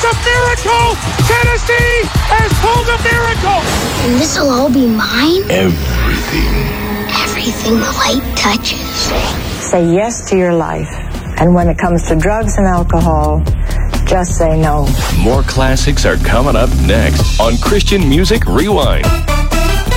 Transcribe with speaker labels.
Speaker 1: a miracle! Tennessee has pulled a miracle!
Speaker 2: And this'll all be mine?
Speaker 3: Everything.
Speaker 2: Everything the light touches.
Speaker 4: Say yes to your life. And when it comes to drugs and alcohol, just say no.
Speaker 5: More classics are coming up next on Christian Music Rewind.